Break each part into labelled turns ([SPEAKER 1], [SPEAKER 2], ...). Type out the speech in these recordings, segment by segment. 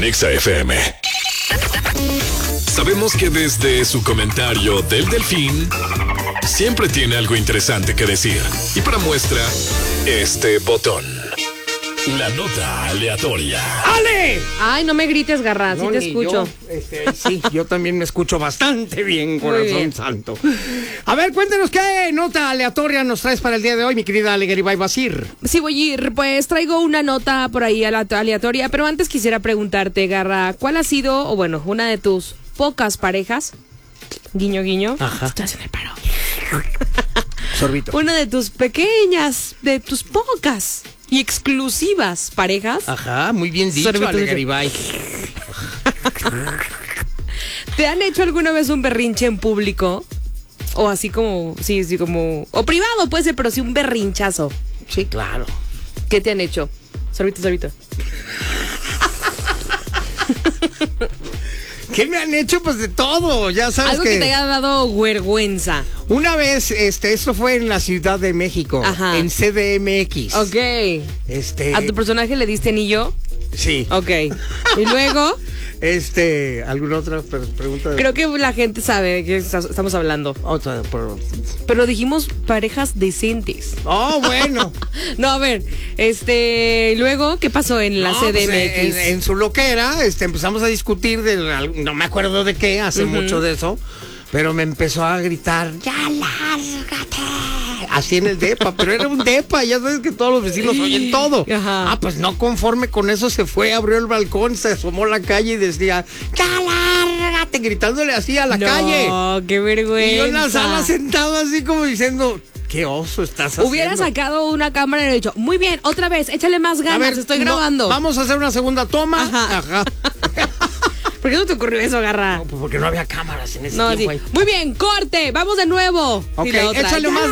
[SPEAKER 1] Exa FM. Sabemos que desde su comentario del delfín siempre tiene algo interesante que decir. Y para muestra, este botón. La nota aleatoria.
[SPEAKER 2] ¡Ale!
[SPEAKER 3] Ay, no me grites, Garra, sí te escucho.
[SPEAKER 2] Sí, yo también me escucho bastante bien, corazón santo. A ver, cuéntanos qué nota aleatoria nos traes para el día de hoy, mi querida Ale Garibay Basir.
[SPEAKER 3] Sí, voy a ir, pues traigo una nota por ahí aleatoria, pero antes quisiera preguntarte, Garra, ¿cuál ha sido, o bueno, una de tus pocas parejas? Guiño, guiño.
[SPEAKER 2] Ajá.
[SPEAKER 3] Estás en el paro.
[SPEAKER 2] Sorbito.
[SPEAKER 3] Una de tus pocas y exclusivas parejas.
[SPEAKER 2] Ajá, muy bien dicho,
[SPEAKER 3] Sorbito,
[SPEAKER 2] Ale Garibay.
[SPEAKER 3] ¿Te han hecho alguna vez un berrinche en público? O así como, sí, como... O privado puede ser, pero sí un berrinchazo.
[SPEAKER 2] Sí, claro.
[SPEAKER 3] ¿Qué te han hecho? Sorbito.
[SPEAKER 2] ¿Qué me han hecho? Pues de todo, ya sabes.
[SPEAKER 3] Algo que te haya dado vergüenza.
[SPEAKER 2] Una vez, esto fue en la Ciudad de México.
[SPEAKER 3] Ajá.
[SPEAKER 2] En CDMX.
[SPEAKER 3] Ok. ¿A tu personaje le diste anillo?
[SPEAKER 2] Sí.
[SPEAKER 3] Ok. ¿Y luego?
[SPEAKER 2] ¿Alguna otra pregunta?
[SPEAKER 3] Creo que la gente sabe de qué estamos hablando.
[SPEAKER 2] Otra,
[SPEAKER 3] pero dijimos parejas decentes.
[SPEAKER 2] Oh, bueno.
[SPEAKER 3] No, a ver, luego, ¿qué pasó en la CDMX?
[SPEAKER 2] Pues, en su loquera, empezamos a discutir no me acuerdo de qué, hace mucho de eso, pero me empezó a gritar, ¡ya lárgate! Así en el depa, pero era un depa, ya sabes que todos los vecinos oyen todo.
[SPEAKER 3] Ajá.
[SPEAKER 2] Ah, pues no conforme con eso se fue, abrió el balcón, se asomó a la calle y decía, ¡ya lárgate! Gritándole así a la calle.
[SPEAKER 3] No, qué vergüenza.
[SPEAKER 2] Y yo en la sala sentado así como diciendo, ¡qué oso estás haciendo!
[SPEAKER 3] Hubiera sacado una cámara y le dicho, muy bien, otra vez, échale más ganas,
[SPEAKER 2] a ver,
[SPEAKER 3] estoy grabando.
[SPEAKER 2] Vamos a hacer una segunda toma.
[SPEAKER 3] Ajá. ¿Por qué no te ocurrió eso, Garra?
[SPEAKER 2] No, pues porque no había cámaras en ese
[SPEAKER 3] No,
[SPEAKER 2] tiempo
[SPEAKER 3] sí.
[SPEAKER 2] ahí.
[SPEAKER 3] Muy bien, corte, vamos de nuevo.
[SPEAKER 2] Ok,
[SPEAKER 3] Y la otra,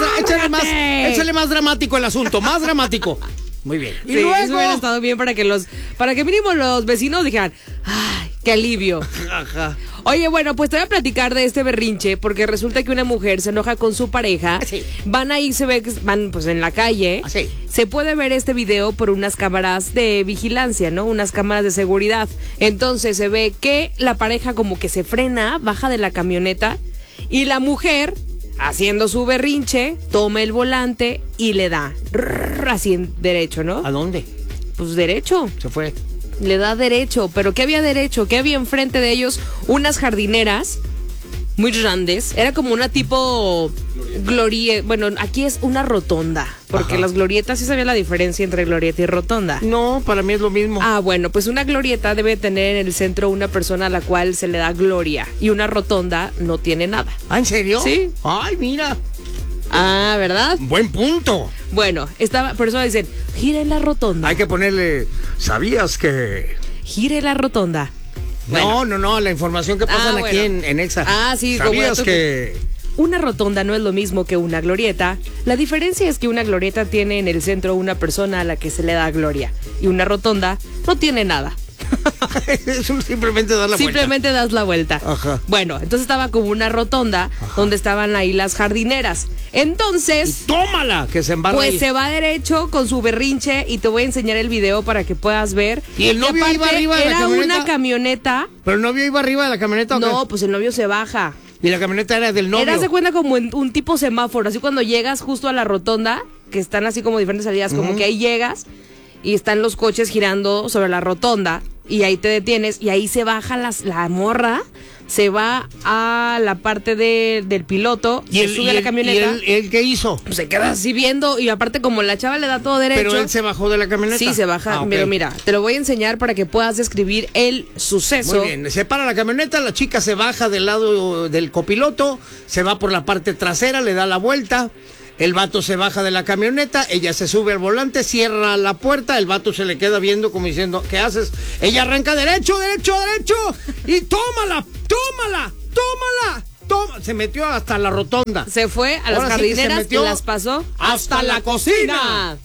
[SPEAKER 2] échale más dramático el asunto, más dramático. Muy bien. Y
[SPEAKER 3] sí,
[SPEAKER 2] luego...
[SPEAKER 3] eso hubiera estado bien para que mínimo los vecinos dijeran, ¡ay, qué alivio!
[SPEAKER 2] Ajá.
[SPEAKER 3] Oye, bueno, pues te voy a platicar de este berrinche, porque resulta que una mujer se enoja con su pareja.
[SPEAKER 2] Sí.
[SPEAKER 3] Van ahí, se ve que van pues en la calle.
[SPEAKER 2] Sí.
[SPEAKER 3] Se puede ver este video por unas cámaras de vigilancia, ¿no? Unas cámaras de seguridad. Entonces se ve que la pareja como que se frena, baja de la camioneta y la mujer, haciendo su berrinche, toma el volante y le da así en derecho, ¿no?
[SPEAKER 2] ¿A dónde?
[SPEAKER 3] Pues derecho.
[SPEAKER 2] Se fue.
[SPEAKER 3] Le da derecho, pero ¿qué había derecho? ¿Qué había enfrente de ellos? Unas jardineras muy grandes. Era como una tipo glorieta. Bueno, aquí es una rotonda, porque las glorietas, ¿sí sabía la diferencia entre glorieta y rotonda?
[SPEAKER 2] No, para mí es lo mismo.
[SPEAKER 3] Ah, bueno, pues una glorieta debe tener en el centro una persona a la cual se le da gloria, y una rotonda no tiene nada.
[SPEAKER 2] ¿Ah, en serio?
[SPEAKER 3] Sí.
[SPEAKER 2] Ay, mira.
[SPEAKER 3] Ah, ¿verdad?
[SPEAKER 2] Buen punto.
[SPEAKER 3] Bueno, por eso dicen, gire la rotonda.
[SPEAKER 2] Hay que ponerle, ¿sabías que...?
[SPEAKER 3] Gire la rotonda. Bueno.
[SPEAKER 2] No, la información que pasan aquí en Exa.
[SPEAKER 3] Ah, sí.
[SPEAKER 2] ¿Sabías que...?
[SPEAKER 3] Una rotonda no es lo mismo que una glorieta. La diferencia es que una glorieta tiene en el centro una persona a la que se le da gloria, y una rotonda no tiene nada.
[SPEAKER 2] Simplemente das la vuelta.
[SPEAKER 3] Simplemente das la vuelta.
[SPEAKER 2] Ajá.
[SPEAKER 3] Bueno, entonces estaba como una rotonda donde estaban ahí las jardineras. Entonces,
[SPEAKER 2] ¡tómala! Que se embarra
[SPEAKER 3] pues
[SPEAKER 2] ahí.
[SPEAKER 3] se va derecho con su berrinche y te voy a enseñar el video para que puedas ver.
[SPEAKER 2] ¿Y el novio iba arriba de la camioneta?
[SPEAKER 3] Era una camioneta.
[SPEAKER 2] ¿Pero el novio iba arriba de la camioneta o qué?
[SPEAKER 3] No, pues el novio se baja.
[SPEAKER 2] Y la camioneta era del novio.
[SPEAKER 3] Era, se cuenta como en un tipo semáforo, así cuando llegas justo a la rotonda, que están así como diferentes salidas, como que ahí llegas y están los coches girando sobre la rotonda y ahí te detienes y ahí se baja la morra, se va a la parte del piloto y sube a la camioneta.
[SPEAKER 2] ¿Y él qué hizo?
[SPEAKER 3] Pues se queda así viendo y aparte como la chava le da todo derecho.
[SPEAKER 2] ¿Pero él se bajó de la camioneta?
[SPEAKER 3] Sí, se baja.
[SPEAKER 2] Okay.
[SPEAKER 3] Pero mira, te lo voy a enseñar para que puedas describir el suceso.
[SPEAKER 2] Muy bien, se para la camioneta, la chica se baja del lado del copiloto, se va por la parte trasera, le da la vuelta. El vato se baja de la camioneta, ella se sube al volante, cierra la puerta, el vato se le queda viendo como diciendo, ¿qué haces? Ella arranca derecho, y tómala. Se metió hasta la rotonda.
[SPEAKER 3] Se fue a las jardineras y las pasó
[SPEAKER 2] hasta la cocina.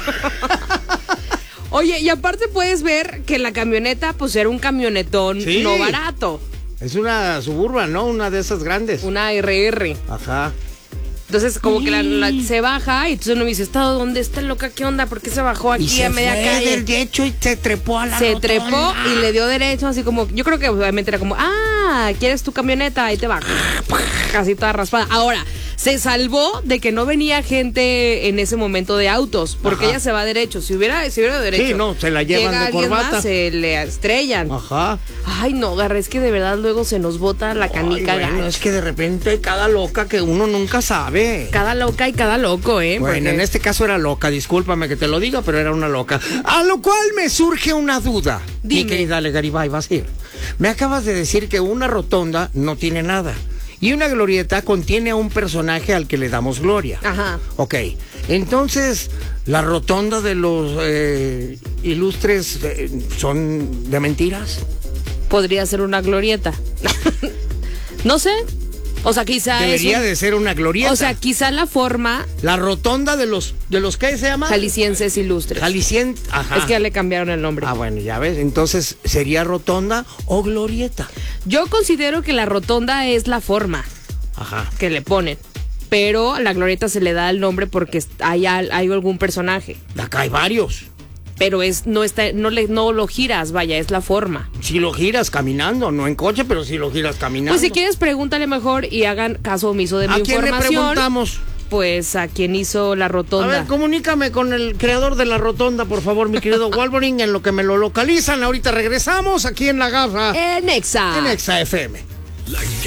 [SPEAKER 3] Oye, y aparte puedes ver que la camioneta pues era un camionetón no barato.
[SPEAKER 2] Es una Suburban, ¿no? Una de esas grandes.
[SPEAKER 3] Una RR.
[SPEAKER 2] Ajá.
[SPEAKER 3] Entonces, como que se baja y entonces uno me dice, ¿dónde está loca? ¿Qué onda? ¿Por qué se bajó aquí a media calle?
[SPEAKER 2] Del techo y se trepó a la
[SPEAKER 3] Se
[SPEAKER 2] rotonda.
[SPEAKER 3] trepó y le dio derecho, así como, yo creo que obviamente era como, ¿quieres tu camioneta? Ahí te va. Casi toda raspada. Ahora, se salvó de que no venía gente en ese momento de autos, porque ella se va derecho. Si hubiera derecho.
[SPEAKER 2] Sí, no, se la llevan
[SPEAKER 3] llega
[SPEAKER 2] de
[SPEAKER 3] alguien
[SPEAKER 2] corbata.
[SPEAKER 3] más, se le estrellan.
[SPEAKER 2] Ajá.
[SPEAKER 3] Ay, no, Garra, es que de verdad luego se nos bota la canica.
[SPEAKER 2] Ay, bueno, es que de repente hay cada loca que uno nunca sabe.
[SPEAKER 3] Cada loca y cada loco, ¿eh?
[SPEAKER 2] Bueno,
[SPEAKER 3] Porque
[SPEAKER 2] en este caso era loca, discúlpame que te lo diga, pero era una loca. A lo cual me surge una duda.
[SPEAKER 3] Dime.
[SPEAKER 2] Mi querida Legaribay, vas a ir. Me acabas de decir que una rotonda no tiene nada. Y una glorieta contiene a un personaje al que le damos gloria.
[SPEAKER 3] Ajá.
[SPEAKER 2] Ok, entonces, ¿la rotonda de los ilustres son de mentiras?
[SPEAKER 3] podría ser una glorieta. No sé. O sea, quizá
[SPEAKER 2] Debería de ser una glorieta.
[SPEAKER 3] O sea, quizá la forma...
[SPEAKER 2] La rotonda de los ¿qué se llama?
[SPEAKER 3] Jaliscienses ilustres.
[SPEAKER 2] Ajá.
[SPEAKER 3] Es que ya le cambiaron el nombre.
[SPEAKER 2] Ah, bueno, ya ves. Entonces, ¿sería rotonda o glorieta?
[SPEAKER 3] Yo considero que la rotonda es la forma
[SPEAKER 2] Ajá.
[SPEAKER 3] que le ponen. Pero a la glorieta se le da el nombre porque hay algún personaje.
[SPEAKER 2] Acá hay varios.
[SPEAKER 3] Pero no lo giras, vaya, es la forma.
[SPEAKER 2] Si lo giras caminando, no en coche, pero si lo giras caminando.
[SPEAKER 3] Pues si quieres, pregúntale mejor y hagan caso omiso de mi
[SPEAKER 2] ¿A quién
[SPEAKER 3] información.
[SPEAKER 2] le preguntamos?
[SPEAKER 3] Pues a quien hizo la rotonda.
[SPEAKER 2] A ver, comunícame con el creador de la rotonda, por favor, mi querido Wolverine, en lo que me lo localizan. Ahorita regresamos aquí en La Garra.
[SPEAKER 3] En Exa.
[SPEAKER 2] En Exa FM.
[SPEAKER 1] La